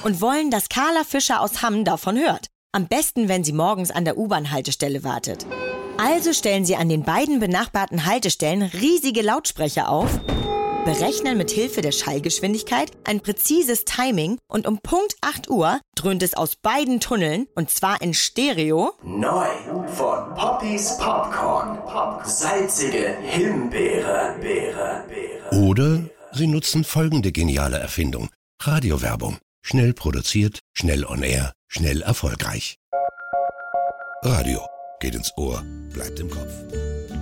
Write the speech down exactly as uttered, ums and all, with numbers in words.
und wollen, dass Carla Fischer aus Hamm davon hört. Am besten, wenn sie morgens an der U-Bahn-Haltestelle wartet. Also stellen sie an den beiden benachbarten Haltestellen riesige Lautsprecher auf, berechnen mit Hilfe der Schallgeschwindigkeit ein präzises Timing und um Punkt acht Uhr dröhnt es aus beiden Tunneln, und zwar in Stereo. Neu von Poppys Popcorn. Salzige Himbeere. Beere, Beere. Oder sie nutzen folgende geniale Erfindung. Radiowerbung. Schnell produziert, schnell on air, schnell erfolgreich. Radio. Geht ins Ohr, bleibt im Kopf.